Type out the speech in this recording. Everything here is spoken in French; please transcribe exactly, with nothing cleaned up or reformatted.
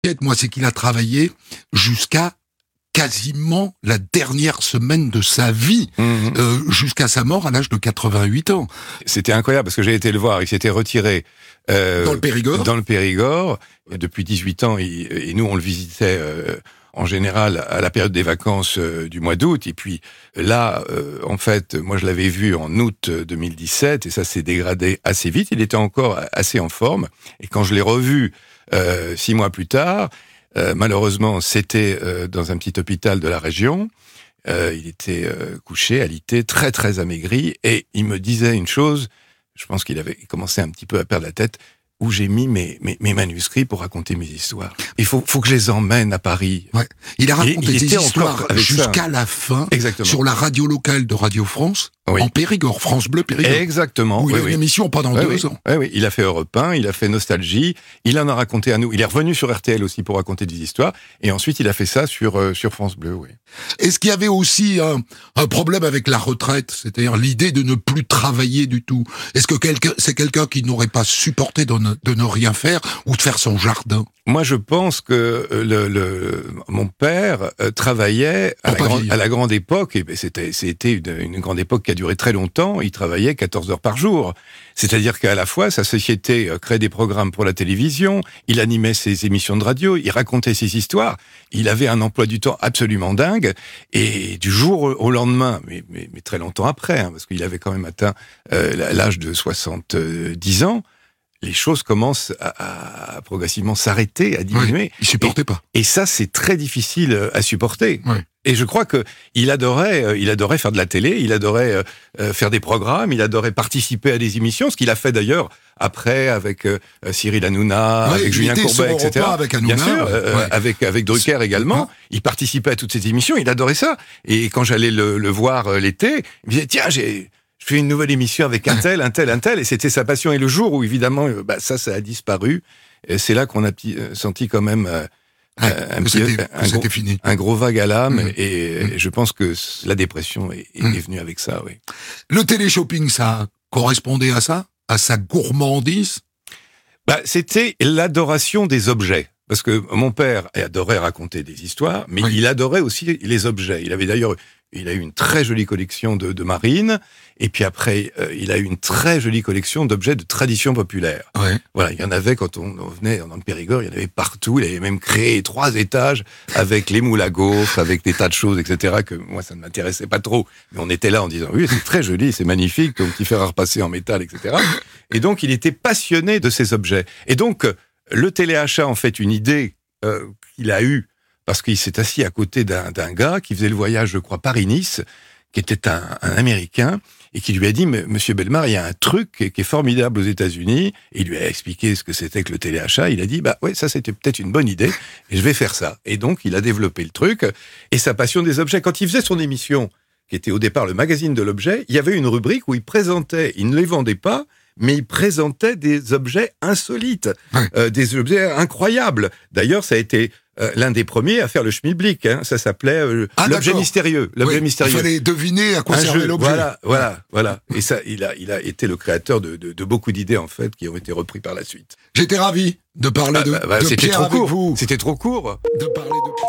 Moi, c'est qu'il a travaillé jusqu'à quasiment la dernière semaine de sa vie, mmh. euh, jusqu'à sa mort à l'âge de quatre-vingt-huit ans. C'était incroyable parce que j'ai été le voir, il s'était retiré euh, dans le Périgord. Dans le Périgord, depuis dix-huit ans, il, et nous on le visitait euh, en général à la période des vacances euh, du mois d'août. Et puis là, euh, en fait, moi je l'avais vu en août deux mille dix-sept et ça s'est dégradé assez vite. Il était encore assez en forme. Et quand je l'ai revu euh, six mois plus tard, Euh, malheureusement, c'était euh, dans un petit hôpital de la région. Euh, il était euh, couché, alité, très très amaigri, et il me disait une chose. Je pense qu'il avait commencé un petit peu à perdre la tête. Où j'ai mis mes, mes, mes manuscrits pour raconter mes histoires. Il faut, faut que je les emmène à Paris. Ouais. Il a raconté des histoires jusqu'à ça. la fin. Exactement. Sur la radio locale de Radio France, oui. En Périgord, France Bleu Périgord. Exactement. Où il oui, a eu oui. une émission pendant oui, deux oui. ans. Oui, oui. Il a fait Europe un, il a fait Nostalgie, il en a raconté à nous. Il est revenu sur R T L aussi pour raconter des histoires, et ensuite il a fait ça sur, euh, sur France Bleu, oui. Est-ce qu'il y avait aussi un, un problème avec la retraite, c'est-à-dire l'idée de ne plus travailler du tout? Est-ce que quelqu'un, c'est quelqu'un qui n'aurait pas supporté de ne, de ne rien faire ou de faire son jardin? Moi, je pense que le, le mon père euh, travaillait à la, grande, à la grande époque, et c'était c'était une, une grande époque qui a duré très longtemps. Il travaillait quatorze heures par jour, c'est-à-dire qu'à la fois sa société créait des programmes pour la télévision, il animait ses émissions de radio, il racontait ses histoires. Il avait un emploi du temps absolument dingue, et du jour au lendemain, mais, mais, mais très longtemps après, hein, parce qu'il avait quand même atteint euh, l'âge de soixante-dix ans. Les choses commencent à, à progressivement s'arrêter, à diminuer. Oui, il supportait et, pas. Et ça, c'est très difficile à supporter. Oui. Et je crois que il adorait, il adorait faire de la télé, il adorait euh, faire des programmes, il adorait participer à des émissions, ce qu'il a fait d'ailleurs après avec euh, Cyril Hanouna, ouais, avec Julien Courbet, et cetera. Avec Hanouna, bien sûr, ouais. euh, avec avec Drucker également. Ah. Il participait à toutes ces émissions, il adorait ça. Et quand j'allais le, le voir l'été, il me disait tiens, j'ai je fais une nouvelle émission avec un tel, un tel, un tel, et c'était sa passion. Et le jour où, évidemment, bah, ça, ça a disparu, et c'est là qu'on a petit, euh, senti quand même euh, ouais, un, petit, un, gros, fini. un gros vague à l'âme, mmh. et, mmh. et je pense que la dépression est, est, mmh. est venue avec ça, oui. Le télé-shopping, ça correspondait à ça? À sa gourmandise? Bah, c'était l'adoration des objets. Parce que mon père adorait raconter des histoires, mais oui. il adorait aussi les objets. Il avait d'ailleurs... Il a eu une très jolie collection de, de marines, et puis après, euh, il a eu une très jolie collection d'objets de tradition populaire. Ouais. Voilà, il y en avait quand on, on venait dans le Périgord, il y en avait partout. Il avait même créé trois étages avec les moules à gaufres, avec des tas de choses, et cetera. Que moi, ça ne m'intéressait pas trop. Mais on était là en disant oui, c'est très joli, c'est magnifique, ton petit fer à repasser en métal, et cetera. Et donc, il était passionné de ces objets. Et donc, le téléachat en fait une idée euh, qu'il a eue. Parce qu'il s'est assis à côté d'un, d'un gars qui faisait le voyage, je crois, Paris-Nice, qui était un, un Américain, et qui lui a dit, Monsieur Bellemare, il y a un truc qui est, qui est formidable aux États-Unis. Et il lui a expliqué ce que c'était que le téléachat. Il a dit, bah ouais, ça c'était peut-être une bonne idée, et je vais faire ça. Et donc, il a développé le truc, et sa passion des objets. Quand il faisait son émission, qui était au départ le magazine de l'objet, il y avait une rubrique où il présentait, il ne les vendait pas, mais il présentait des objets insolites, ouais. euh, des objets incroyables. D'ailleurs, ça a été euh, l'un des premiers à faire le schmilblick. Hein. Ça s'appelait euh, ah, l'objet d'accord. mystérieux. L'objet oui, mystérieux. Il fallait deviner à quoi Un servait jeu, l'objet. Voilà, voilà, voilà. Et ça, il a, il a été le créateur de, de, de beaucoup d'idées en fait qui ont été reprises par la suite. J'étais ravi de parler ah, de, bah, bah, de c'était Pierre trop avec court. vous. C'était trop court. De parler de